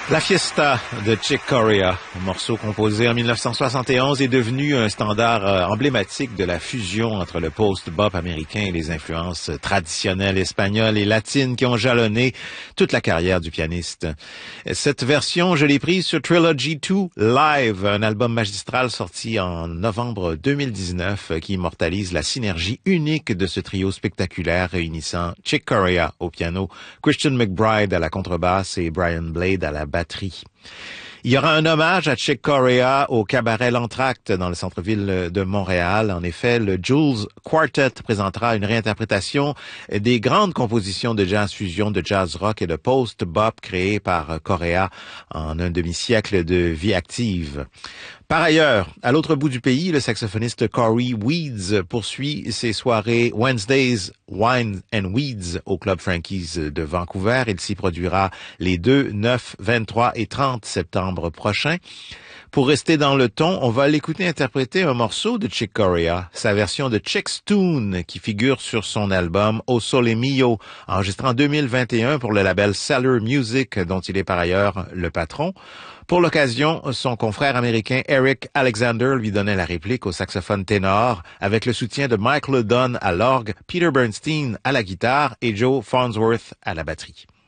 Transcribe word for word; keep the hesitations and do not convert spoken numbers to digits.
La Fiesta de Chick Corea, un morceau composé en mille neuf cent soixante et onze, est devenu un standard euh, emblématique de la fusion entre le post-bop américain et les influences traditionnelles espagnoles et latines qui ont jalonné toute la carrière du pianiste. Cette version, je l'ai prise sur Trilogy deux Live, un album magistral sorti en novembre deux mille dix-neuf qui immortalise la synergie unique de ce trio spectaculaire réunissant Chick Corea au piano, Christian McBride à la contrebasse et Brian Blade à la batterie. Il y aura un hommage à Chick Corea au cabaret L'Entracte dans le centre-ville de Montréal. En effet, le Jules Quartet présentera une réinterprétation des grandes compositions de jazz fusion, de jazz rock et de post-bop créées par Corea en un demi-siècle de vie active. Par ailleurs, à l'autre bout du pays, le saxophoniste Corey Weeds poursuit ses soirées Wednesdays Wine and Weeds au Club Frankie's de Vancouver. Il s'y produira les deux, neuf, vingt-trois et trente septembre prochains. Pour rester dans le ton, on va l'écouter interpréter un morceau de Chick Corea, sa version de Chick's Tune qui figure sur son album O Sole Mio, enregistré en deux mille vingt et un pour le label Cellar Music, dont il est par ailleurs le patron. Pour l'occasion, son confrère américain Eric Alexander lui donnait la réplique au saxophone ténor avec le soutien de Mike Ledon à l'orgue, Peter Bernstein à la guitare et Joe Farnsworth à la batterie.